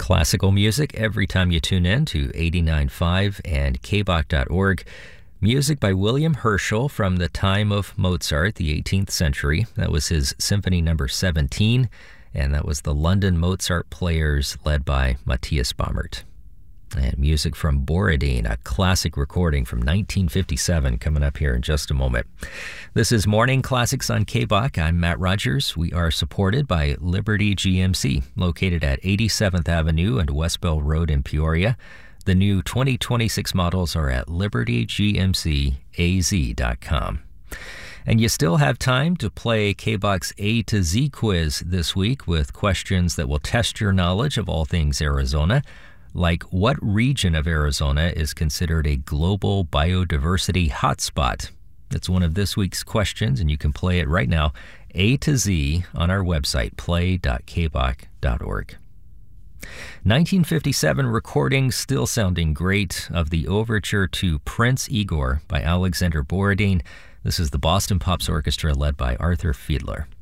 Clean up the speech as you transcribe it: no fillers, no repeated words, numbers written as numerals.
Classical music every time you tune in to 89.5 and kbach.org. Music by William Herschel from the time of Mozart, the 18th century. That was his Symphony No. 17, and that was the London Mozart Players led by Matthias Baumert. And music from Borodin, a classic recording from 1957, coming up here in just a moment. This is Morning Classics on KBach. I'm Matt Rogers. We are supported by Liberty GMC, located at 87th Avenue and West Bell Road in Peoria. The new 2026 models are at libertygmcaz.com. And you still have time to play KBach's A to Z quiz this week with questions that will test your knowledge of all things Arizona. Like, what region of Arizona is considered a global biodiversity hotspot? It's one of this week's questions, and you can play it right now, A to Z, on our website, play.kbach.org. 1957 recording still sounding great of the overture to Prince Igor by Alexander Borodin. This is the Boston Pops Orchestra led by Arthur Fiedler.